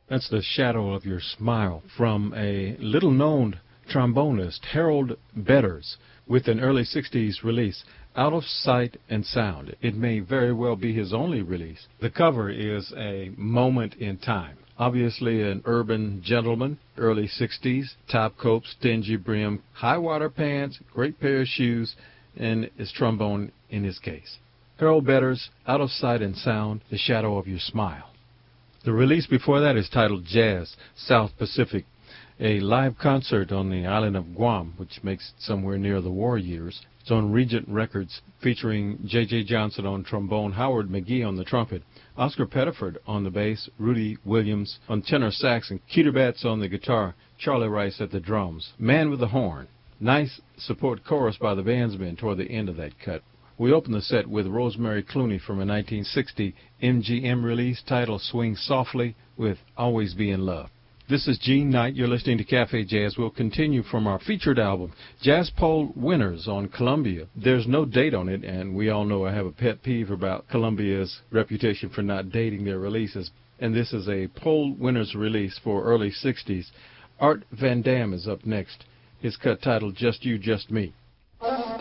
That's The Shadow of Your Smile from a little-known trombonist, Harold Betters, with an early 60s release, Out of Sight and Sound. It may very well be his only release. The cover is a moment in time. Obviously an urban gentleman, early 60s, top coat, stingy brim, high water pants, great pair of shoes, and his trombone in his case. Harold Betters, Out of Sight and Sound, The Shadow of Your Smile. The release before that is titled Jazz, South Pacific, a live concert on the island of Guam, which makes it somewhere near the war years. It's on Regent Records, featuring J.J. Johnson on trombone, Howard McGee on the trumpet, Oscar Pettiford on the bass, Rudy Williams on tenor sax, and Keter Betts on the guitar, Charlie Rice at the drums. Man with the Horn. Nice support chorus by the bandsmen toward the end of that cut. We open the set with Rosemary Clooney from a 1960 MGM release titled Swing Softly with Always Be in Love. This is Gene Knight. You're listening to Cafe Jazz. We'll continue from our featured album, Jazz Poll Winners on Columbia. There's no date on it, and we all know I have a pet peeve about Columbia's reputation for not dating their releases. And this is a Poll Winners release for early 60s. Art Van Dam is up next. His cut titled Just You, Just Me.